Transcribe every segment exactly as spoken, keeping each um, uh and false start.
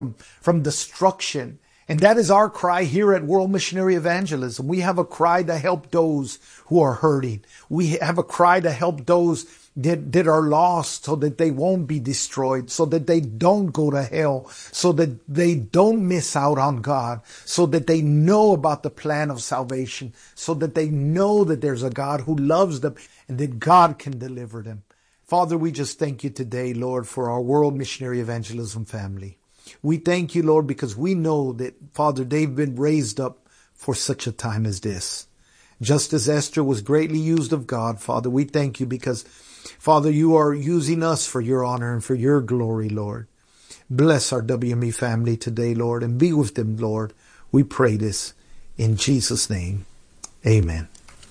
from destruction. And that is our cry here at World Missionary Evangelism. We have a cry to help those who are hurting. We have a cry to help those that, that are lost so that they won't be destroyed, so that they don't go to hell, so that they don't miss out on God, so that they know about the plan of salvation, so that they know that there's a God who loves them and that God can deliver them. Father, we just thank you today, Lord, for our World Missionary Evangelism family. We thank you, Lord, because we know that, Father, they've been raised up for such a time as this. Just as Esther was greatly used of God, Father, we thank you because, Father, you are using us for your honor and for your glory, Lord. Bless our W M E family today, Lord, and be with them, Lord. We pray this in Jesus' name. Amen.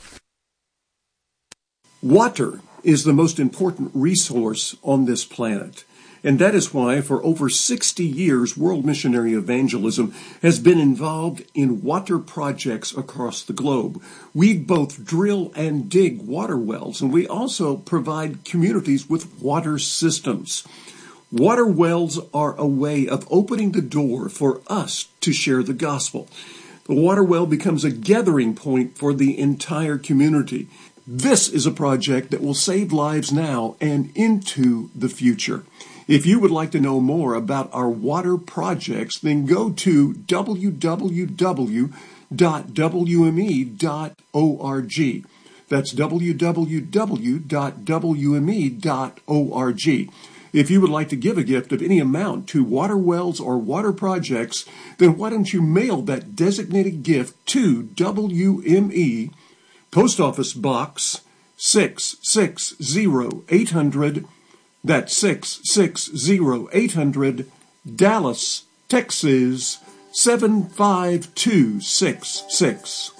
Water is the most important resource on this planet. And that is why for over sixty years, World Missionary Evangelism has been involved in water projects across the globe. We both drill and dig water wells, and we also provide communities with water systems. Water wells are a way of opening the door for us to share the gospel. The water well becomes a gathering point for the entire community. This is a project that will save lives now and into the future. If you would like to know more about our water projects, then go to w w w dot w m e dot org. That's w w w dot w m e dot org. If you would like to give a gift of any amount to water wells or water projects, then why don't you mail that designated gift to W M E, Post Office Box six six zero eight hundred, that's six six zero eight hundred, Dallas, Texas seven five two six six.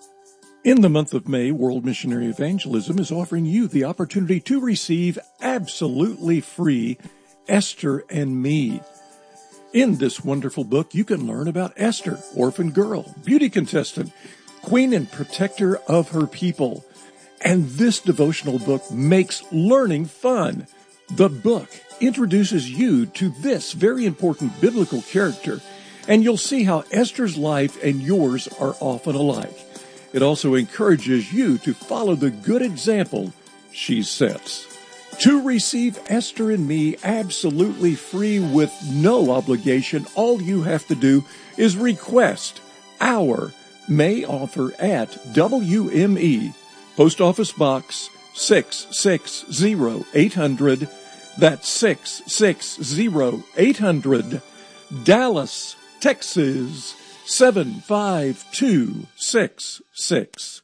In the month of May, World Missionary Evangelism is offering you the opportunity to receive absolutely free Esther and Me. In this wonderful book, you can learn about Esther, orphan girl, beauty contestant, queen and protector of her people. And this devotional book makes learning fun. The book introduces you to this very important biblical character, and you'll see how Esther's life and yours are often alike. It also encourages you to follow the good example she sets. To receive Esther and Me absolutely free with no obligation, all you have to do is request our May offer at W M E, Post Office Box six six zero eight hundred, that's six six zero eight hundred, Dallas, Texas seven five two six six.